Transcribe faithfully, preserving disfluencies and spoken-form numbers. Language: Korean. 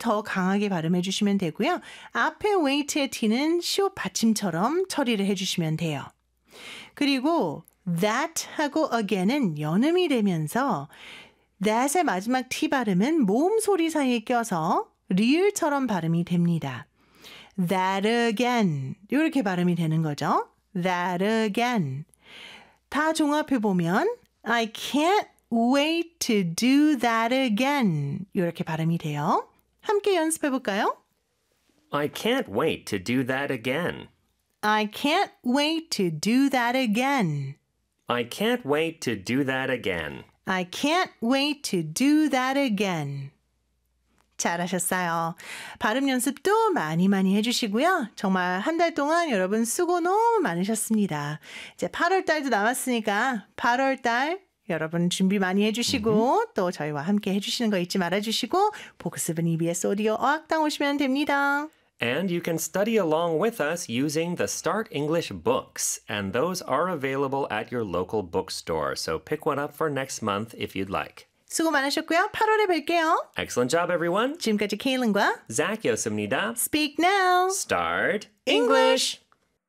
더 강하게 발음해 주시면 되고요. 앞에 wait의 t는 시옷 받침처럼 처리를 해주시면 돼요. 그리고 that 하고 again은 연음이 되면서 that의 마지막 t 발음은 모음 소리 사이에 껴서 리을처럼 발음이 됩니다. That again 이렇게 발음이 되는 거죠. That again. 다 종합해 보면 I can't wait to do that again 이렇게 발음이 돼요. 함께 연습해 볼까요? I can't wait to do that again. I can't wait to do that again. I can't wait to do that again. I can't wait to do that again. 잘하셨어요. 발음 연습도 많이 많이 해주시고요. 정말 한 달 동안 여러분 수고 너무 많으셨습니다. 이제 팔월 달도 남았으니까 팔월 달 여러분 준비 많이 해주시고 mm-hmm. 또 저희와 함께 해주시는 거 잊지 말아주시고 복습은 이비에스 오디오 어학당 오시면 됩니다. And you can study along with us using the Start English books. And those are available at your local bookstore. So pick one up for next month if you'd like. 수고 많으셨고요. 팔월에 뵐게요. Excellent job, everyone. 지금까지 케일린과 Zach였습니다. Speak now. Start English.